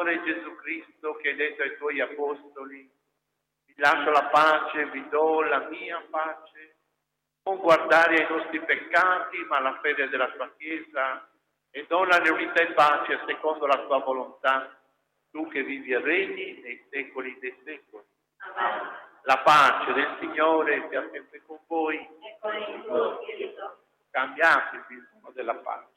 Signore Gesù Cristo, che hai detto ai tuoi apostoli: vi lascio la pace, vi do la mia pace, non guardare ai nostri peccati, ma alla fede della tua Chiesa, e dona l'unità e pace secondo la tua volontà, tu che vivi e regni nei secoli dei secoli. Amen. La pace del Signore sia sempre con voi. E con il tuo spirito. Cambiatevi il bisogno della pace.